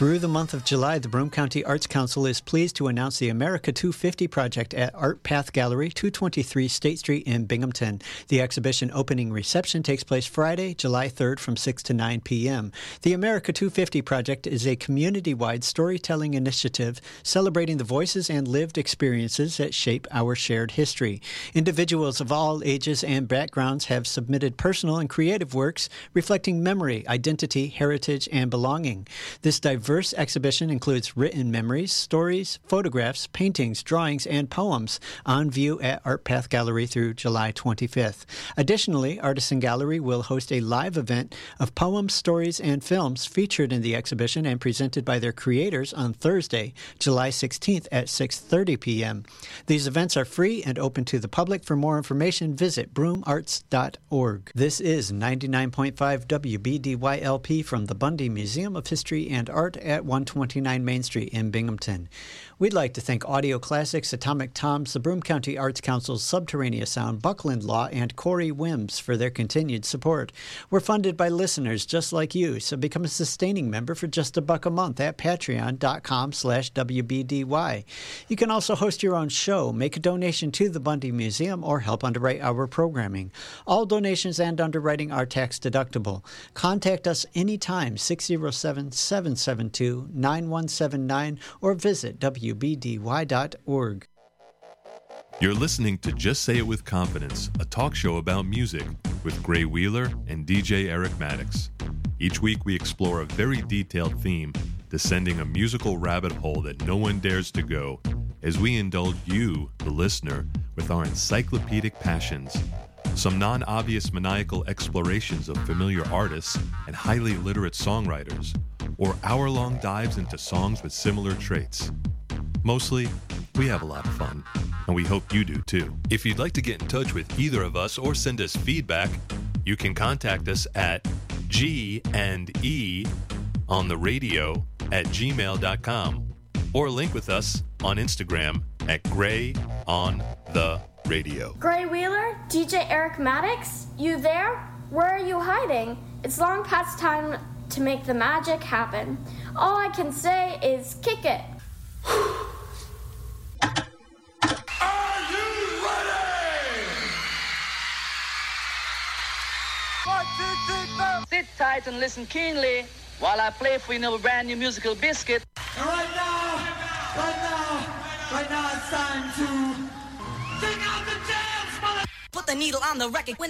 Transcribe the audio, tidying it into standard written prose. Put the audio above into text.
Through the month of July, the Broome County Arts Council is pleased to announce the America 250 project at Art Path Gallery, 223 State Street in Binghamton. The exhibition opening reception takes place Friday, July 3rd from 6 to 9 p.m. The America 250 project is a community-wide storytelling initiative celebrating the voices and lived experiences that shape our shared history. Individuals of all ages and backgrounds have submitted personal and creative works reflecting memory, identity, heritage, and belonging. This diverse exhibition includes written memories, stories, photographs, paintings, drawings, and poems on view at Art Path Gallery through July 25th. Additionally, Artisan Gallery will host a live event of poems, stories, and films featured in the exhibition and presented by their creators on Thursday, July 16th at 6:30 p.m. These events are free and open to the public. For more information, visit broomearts.org. This is 99.5 WBDYLP from the Bundy Museum of History and Art at 129 Main Street in Binghamton. We'd like to thank Audio Classics, Atomic Toms, the Broome County Arts Council's Subterraneous Sound, Buckland Law, and Corey Wims for their continued support. We're funded by listeners just like you, so become a sustaining member for just $1 a month at patreon.com/WBDY. You can also host your own show, make a donation to the Bundy Museum, or help underwrite our programming. All donations and underwriting are tax deductible. Contact us anytime, 607-772-9179, or visit WBDY.org. You're listening to Just Say It With Confidence, a talk show about music with Gray Wheeler and DJ Eric Maddox. Each week we explore a very detailed theme, descending a musical rabbit hole that no one dares to go, as we indulge you, the listener, with our encyclopedic passions. Some non-obvious maniacal explorations of familiar artists and highly literate songwriters, or hour-long dives into songs with similar traits. Mostly, we have a lot of fun, and we hope you do too. If you'd like to get in touch with either of us or send us feedback, you can contact us at GandEonTheRadio@gmail.com, or link with us on Instagram at GrayOnTheRadio. Gray Wheeler, DJ Eric Maddox, you there? Where are you hiding? It's long past time to make the magic happen. All I can say is kick it. Are you ready? 1, 2, 3, 4. Sit tight and listen keenly while I play for you a brand new musical biscuit. And right now, it's time to sing out the jams, mother. Put the needle on the record when